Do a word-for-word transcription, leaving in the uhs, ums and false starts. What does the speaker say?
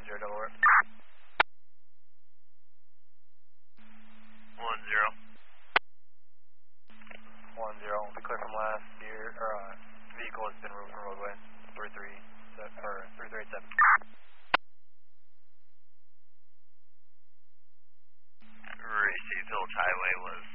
zero, Delaware. One zero. One zero. Be clear from last year. Or uh, vehicle has been removed from roadway. Three three or three three eight seven. Received Village Highway was